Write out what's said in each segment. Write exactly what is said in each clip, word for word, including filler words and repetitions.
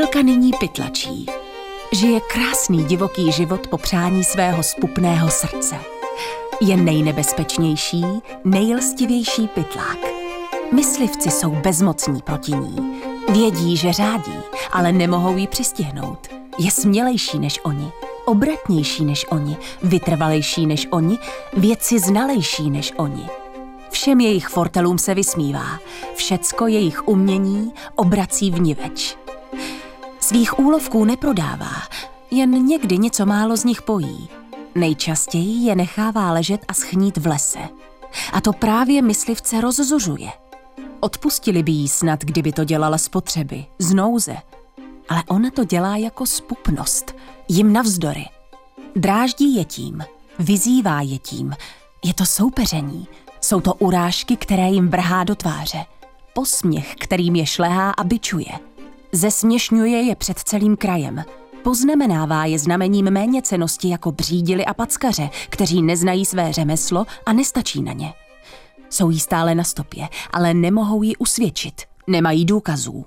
Batelka nyní pytlačí. Žije krásný divoký život po přání svého spupného srdce. Je nejnebezpečnější, nejlstivější pytlák. Myslivci jsou bezmocní proti ní. Vědí, že řádí, ale nemohou ji přistihnout. Je smělejší než oni, obratnější než oni, vytrvalejší než oni, věci znalejší než oni. Všem jejich fortelům se vysmívá, všecko jejich umění obrací vniveč. Svých úlovků neprodává, jen někdy něco málo z nich pojí. Nejčastěji je nechává ležet a schnít v lese. A to právě myslivce rozzuřuje. Odpustili by jí snad, kdyby to dělala z potřeby, z nouze. Ale ona to dělá jako spupnost, jim navzdory. Dráždí je tím, vyzývá je tím. Je to soupeření, jsou to urážky, které jim vrhá do tváře. Posměch, kterým je šlehá a bičuje. Zesměšňuje je před celým krajem. Poznamenává je znamením méněcennosti jako břídili a packaře, kteří neznají své řemeslo a nestačí na ně. Jsou jí stále na stopě, ale nemohou ji usvědčit, nemají důkazů.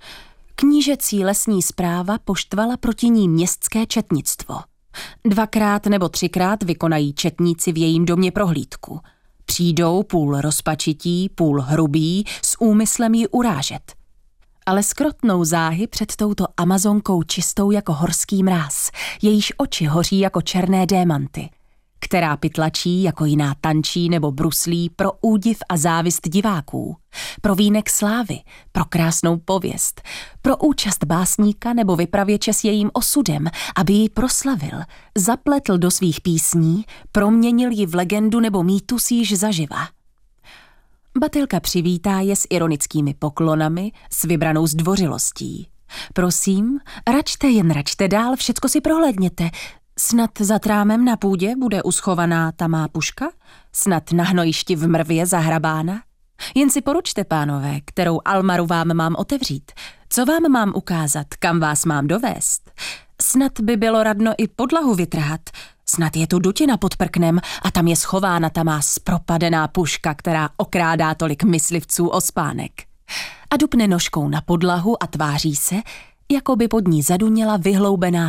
Knížecí lesní správa poštvala proti ní městské četnictvo. Dvakrát nebo třikrát vykonají četníci v jejím domě prohlídku. Přijdou půl rozpačití, půl hrubí, s úmyslem ji urážet. Ale skrotnou záhy před touto amazonkou čistou jako horský mráz, jejíž oči hoří jako černé démanty, která pytlačí jako jiná tančí nebo bruslí pro údiv a závist diváků, pro vínek slávy, pro krásnou pověst, pro účast básníka nebo vypravěče s jejím osudem, aby ji proslavil, zapletl do svých písní, proměnil ji v legendu nebo mýtus již zaživa. Batelka přivítá je s ironickými poklonami, s vybranou zdvořilostí. Prosím, račte jen račte dál, všecko si prohlédněte. Snad za trámem na půdě bude uschovaná ta má puška? Snad na hnojišti v mrvě zahrabána? Jen si poručte, pánové, kterou almaru vám mám otevřít. Co vám mám ukázat, kam vás mám dovést? Snad by bylo radno i podlahu vytrhat. Snad je tu dutina pod prknem a tam je schována ta má zpropadená puška, která okrádá tolik myslivců o spánek. A dupne nožkou na podlahu a tváří se, jako by pod ní zaduněla vyhloubená